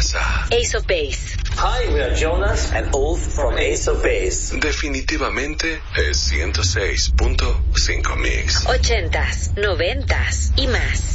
casa. Ace of Base. Hi, we are Jonas and Ulf from Ace of Base. Definitivamente es 106.5 Mix. 80s, 90s y más.